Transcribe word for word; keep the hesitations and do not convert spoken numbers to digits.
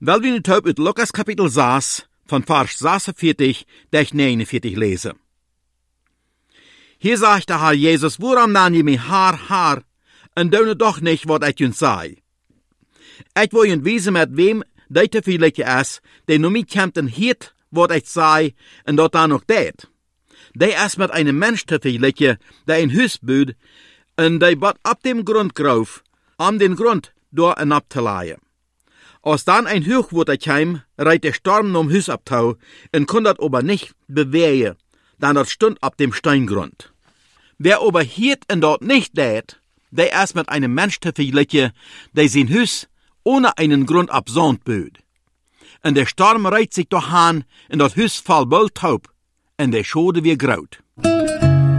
Wel wir nu taub uit Lukas kapitel zes, van vers zesenveertig tot negenenveertig lesen. Hier sagt der Herr Jesus, waarom dan je mij haar, haar, en doen het doch niet wat ik je zei. Ik wil je wijzen met wem dat te veel is, die nu mij komt en hiet wat ik zei, en dat dan nog deed. Die is met een mens te veel, die een huis bouwt, en die wat op dem grond groef, om den grond door en op te laaien. Als dan een hoogwater kwam, rijdt de storm om huis op touw, en kon dat aber nicht bewegen, dan dat stond op dem steingrund. Wer aber hiert en dat nicht deed, die is met einem Mensch te vergleichen, die sein Hus ohne einen Grund ab Sand böd. En der Storm reiht sich doch an, en dat Hus fall bald taub, en der Schode wie graut.